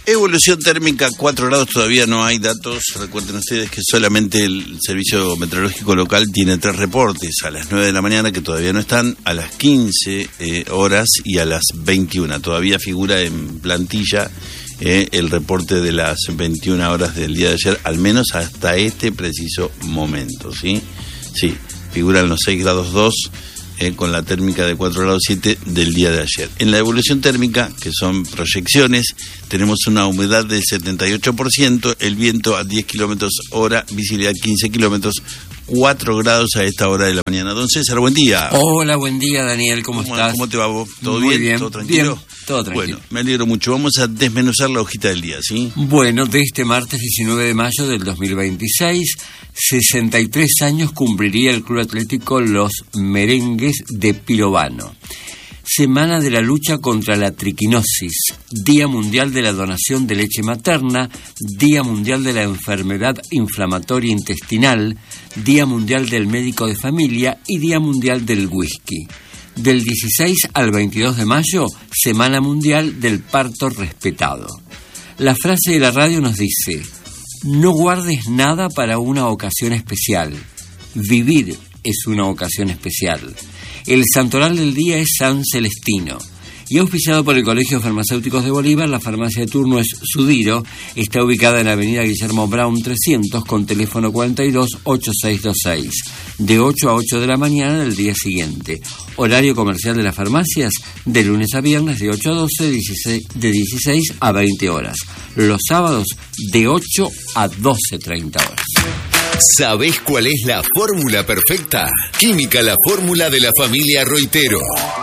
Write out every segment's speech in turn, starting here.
Evolución térmica 4 grados, todavía no hay datos. Recuerden ustedes que solamente el Servicio Meteorológico Local tiene 3 reportes: a las 9 de la mañana, que todavía no están, a las 15 horas y a las 21. Todavía figura en plantilla el reporte de las 21 horas del día de ayer, al menos hasta este preciso momento, ¿sí? Sí, figuran los 6 grados 2 con la térmica de 4 grados 7 del día de ayer. En la evolución térmica, que son proyecciones, tenemos una humedad del 78%, el viento a 10 kilómetros hora, visibilidad 15 kilómetros, 4 grados a esta hora de la mañana. Don César, buen día. Hola, buen día, Daniel, ¿cómo estás? ¿Cómo te va vos? ¿Todo Muy bien? ¿Todo tranquilo? Bien, todo tranquilo. Bueno, me alegro mucho. Vamos a desmenuzar la hojita del día, ¿sí? Bueno, de este martes 19 de mayo del 2026, 63 años cumpliría el Club Atlético Los Merengues de Pirovano. Semana de la lucha contra la triquinosis, Día Mundial de la Donación de Leche Materna, Día Mundial de la Enfermedad Inflamatoria Intestinal, Día Mundial del Médico de Familia y Día Mundial del Whisky. Del 16 al 22 de mayo, Semana Mundial del Parto Respetado. La frase de la radio nos dice: no guardes nada para una ocasión especial. Vivir es una ocasión especial. El santoral del día es San Celestino. Y auspiciado por el Colegio de Farmacéuticos de Bolívar, la farmacia de turno es Sudiro. Está ubicada en la avenida Guillermo Brown 300 con teléfono 42-8626. De 8 a 8 de la mañana del día siguiente. Horario comercial de las farmacias de lunes a viernes de 8 a 12, de 16 a 20 horas. Los sábados de 8 a 12:30 horas. ¿Sabés cuál es la fórmula perfecta? Química La Fórmula de la familia Roitero.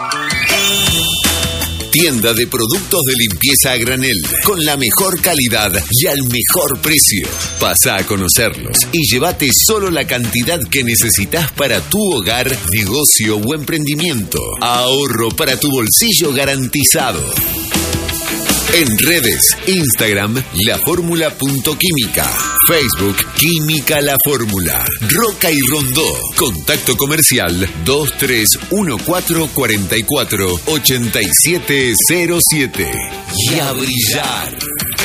Tienda de productos de limpieza a granel, con la mejor calidad y al mejor precio. Pasa a conocerlos y llévate solo la cantidad que necesitas para tu hogar, negocio o emprendimiento. Ahorro para tu bolsillo garantizado. En redes, Instagram, laformula.química, Facebook, Química La Fórmula, Roca y Rondó. Contacto comercial 2314448707. Y a brillar.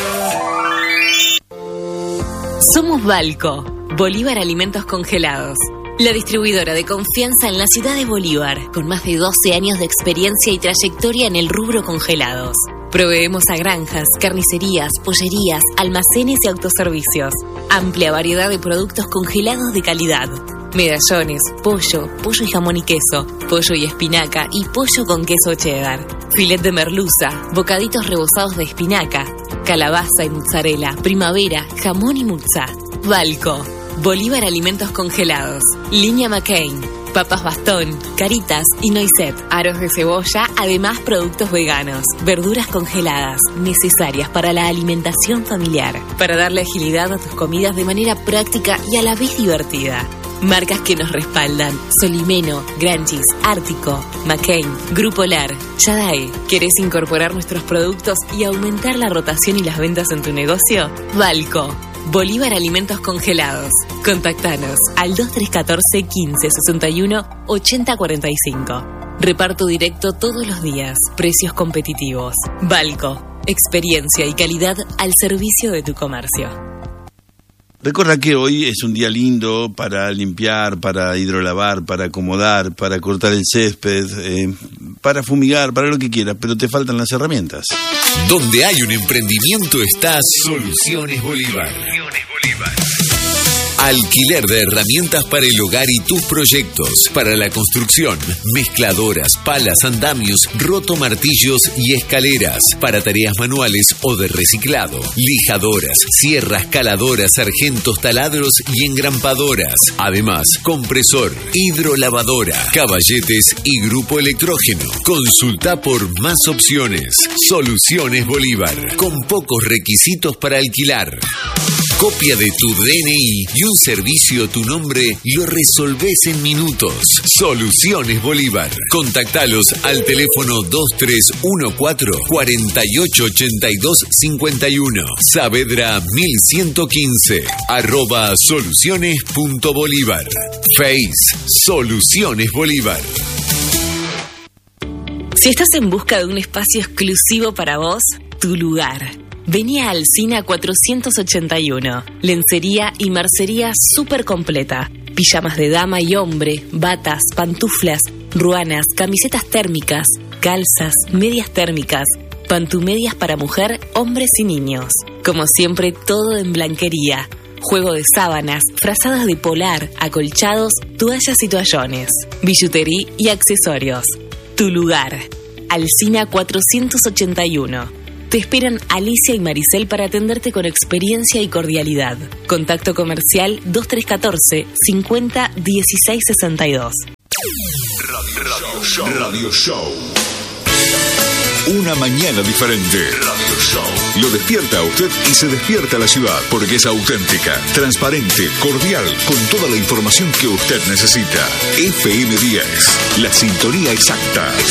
Somos Balco, Bolívar Alimentos Congelados. La distribuidora de confianza en la ciudad de Bolívar, con más de 12 años de experiencia y trayectoria en el rubro congelados. Proveemos a granjas, carnicerías, pollerías, almacenes y autoservicios. Amplia variedad de productos congelados de calidad. Medallones, pollo y jamón y queso, pollo y espinaca y pollo con queso cheddar. Filet de merluza, bocaditos rebozados de espinaca, calabaza y mozzarella, primavera, jamón y muzza. Balco, Bolívar Alimentos Congelados. Línea McCain. Papas Bastón, Caritas y Noisette, aros de cebolla, además productos veganos, verduras congeladas, necesarias para la alimentación familiar, para darle agilidad a tus comidas de manera práctica y a la vez divertida. Marcas que nos respaldan: Solimeno, Granchis, Ártico, McCain, Grupo Lar, Yadae. ¿Querés incorporar nuestros productos y aumentar la rotación y las ventas en tu negocio? Balco, Bolívar Alimentos Congelados. Contactanos al 2314 15 61 80 45. Reparto directo todos los días. Precios competitivos. Balco, experiencia y calidad al servicio de tu comercio. Recuerda que hoy es un día lindo para limpiar, para hidrolavar, para acomodar, para cortar el césped, para fumigar, para lo que quieras, pero te faltan las herramientas. Donde hay un emprendimiento está Soluciones Bolívar. Alquiler de herramientas para el hogar y tus proyectos. Para la construcción, mezcladoras, palas, andamios, rotomartillos y escaleras. Para tareas manuales o de reciclado. Lijadoras, sierras, caladoras, sargentos, taladros y engrampadoras. Además, compresor, hidrolavadora, caballetes y grupo electrógeno. Consulta por más opciones. Soluciones Bolívar. Con pocos requisitos para alquilar. Copia de tu DNI y un servicio a tu nombre lo resolvés en minutos. Soluciones Bolívar. Contactalos al teléfono 2314-488251. Saavedra 1115. @soluciones.bolívar. Face Soluciones Bolívar. Si estás en busca de un espacio exclusivo para vos, tu lugar. Vení a Alsina 481. Lencería y mercería súper completa. Pijamas de dama y hombre, batas, pantuflas, ruanas, camisetas térmicas, calzas, medias térmicas, pantumedias para mujer, hombres y niños. Como siempre, todo en blanquería. Juego de sábanas, frazadas de polar, acolchados, toallas y toallones, billutería y accesorios. Tu lugar. Alsina 481. Te esperan Alicia y Maricel para atenderte con experiencia y cordialidad. Contacto comercial 2314 50 16 62. Radio Show. Una mañana diferente. Radio Show. Lo despierta a usted y se despierta la ciudad, porque es auténtica, transparente, cordial, con toda la información que usted necesita. FM 10, la sintonía exacta.